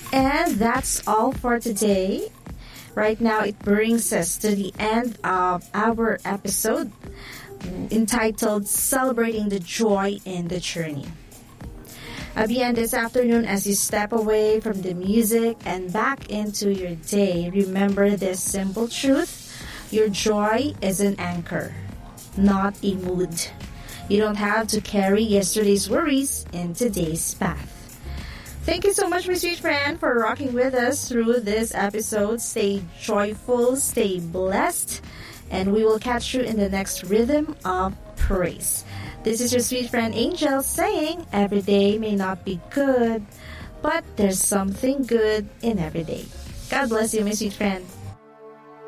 And that's all for today. Right now, it brings us to the end of our episode entitled Celebrating the Joy in the Journey. Again, this afternoon, as you step away from the music and back into your day, remember this simple truth. Your joy is an anchor, not a mood. You don't have to carry yesterday's worries in today's path. Thank you so much, my sweet friend, for rocking with us through this episode. Stay joyful, stay blessed, and we will catch you in the next Rhythm of Praise. This is your sweet friend Angel saying, every day may not be good, but there's something good in every day. God bless you, my sweet friend.